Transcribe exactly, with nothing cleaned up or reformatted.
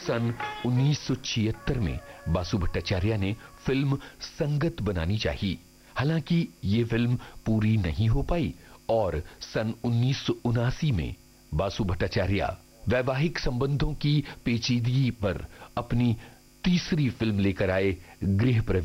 सन उन्नीस सौ छिहत्तर में बासु भट्टाचार्य ने फिल्म संगत बनानी चाहिए। हालांकि ये फिल्म पूरी नहीं हो पाई और सन उन्नीस सौ उनासी में बासु भट्टाचार्य वैवाहिक संबंधों की पेचीदगी पर अपनी तीसरी फिल्म लेकर आए, गृह प्रवेश।